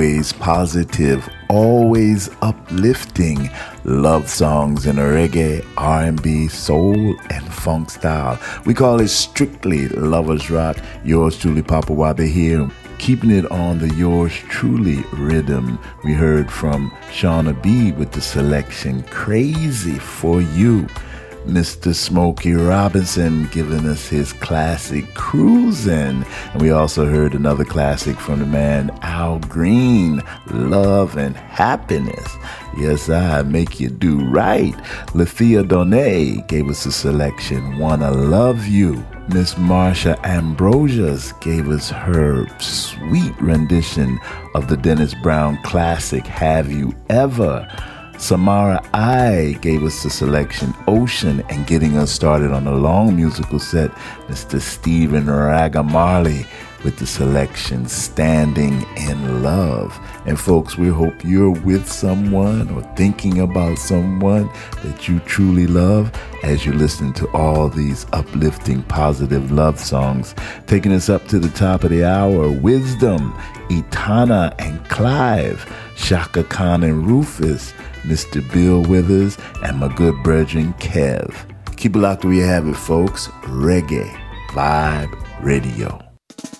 always positive, always uplifting love songs in a reggae, R&B, soul, and funk style. We call it strictly Lovers Rock. Yours truly, Papa Wabe here, keeping it on the yours truly rhythm. We heard from Shauna B with the selection Crazy for You. Mr. Smokey Robinson giving us his classic Cruisin'. And we also heard another classic from the man Al Green, Love and Happiness. Yes, I make you do right. Lethea Donet gave us a selection, Wanna Love You. Miss Marsha Ambrosius gave us her sweet rendition of the Dennis Brown classic, Have You Ever? Samara I gave us the selection Ocean, and getting us started on a long musical set, Mr. Stephen Ragamarley with the selection Standing in Love. And folks, we hope you're with someone or thinking about someone that you truly love as you listen to all these uplifting, positive love songs. Taking us up to the top of the hour, Wisdom, Etana and Clive, Shaka Khan and Rufus, Mr. Bill Withers, and my good brethren Kev. Keep it locked where you have it, folks. Reggae Vibe Radio.